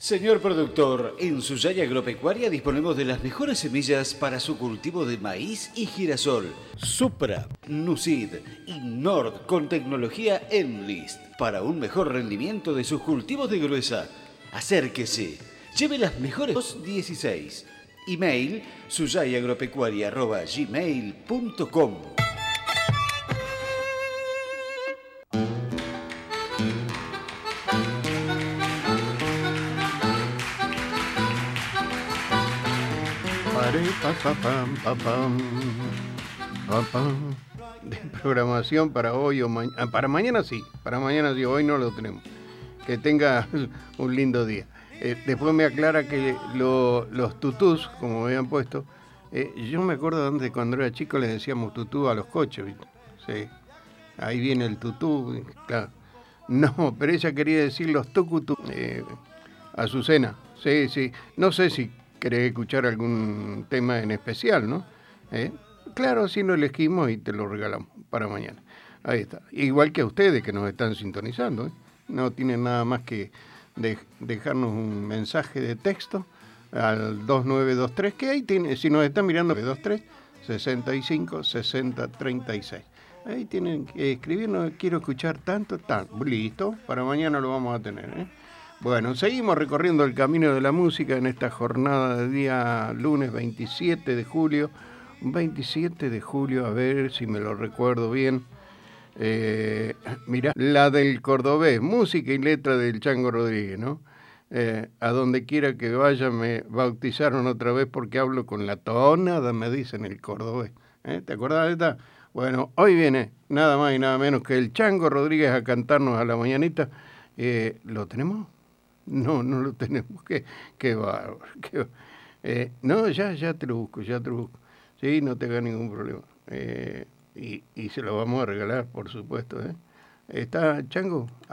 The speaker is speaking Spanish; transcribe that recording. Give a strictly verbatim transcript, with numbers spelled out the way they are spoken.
Señor productor, en Suyay Agropecuaria disponemos de las mejores semillas para su cultivo de maíz y girasol. Supra, Nucid y Nord con tecnología Enlist para un mejor rendimiento de sus cultivos de gruesa. Acérquese, lleve las mejores dieciséis. Email suyayagropecuaria arroba gmail punto com. Pa, pa, pam, pa, pam, pa, pam. De programación para hoy o mañana. Para mañana sí, para mañana sí, hoy no lo tenemos. Que tenga un lindo día. Eh, después me aclara que lo, los tutús, como me habían puesto, eh, yo me acuerdo antes cuando era chico les decíamos tutú a los coches, ¿viste? Sí. Ahí viene el tutú, claro. No, pero ella quería decir los tucutú. Eh, Azucena, sí, sí. No sé si querés escuchar algún tema en especial, ¿no? ¿Eh? Claro, si lo elegimos y te lo regalamos para mañana. Ahí está. Igual que a ustedes que nos están sintonizando, ¿eh? No tienen nada más que de, dejarnos un mensaje de texto al dos nueve dos tres, que ahí tiene, si nos están mirando, dos tres sesenta y cinco sesenta treinta y seis. Ahí tienen que escribirnos, quiero escuchar tanto, tanto. Listo, para mañana lo vamos a tener, ¿eh? Bueno, seguimos recorriendo el camino de la música en esta jornada de día lunes veintisiete de julio. veintisiete de julio, a ver si me lo recuerdo bien. Eh, mira, la del cordobés, música y letra del Chango Rodríguez, ¿no? Eh, a donde quiera que vaya me bautizaron otra vez porque hablo con la tonada, me dicen el cordobés. ¿Eh? ¿Te acordás de esta? Bueno, hoy viene nada más y nada menos que el Chango Rodríguez a cantarnos a la mañanita. Eh, ¿Lo tenemos? No, no lo tenemos. Qué, qué bárbaro. Qué... Eh, no, ya, ya te lo busco, ya te lo busco. Sí, no te haga ningún problema. Eh, y, y se lo vamos a regalar, por supuesto. ¿eh? ¿Está Chango?